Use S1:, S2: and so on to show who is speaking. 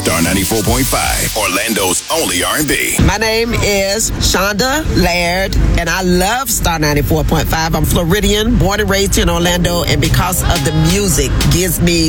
S1: Star 94.5, Orlando's only R&B.
S2: My name is Shonda Laird, and I love Star 94.5. I'm Floridian, born and raised in Orlando, and because of the music, gives me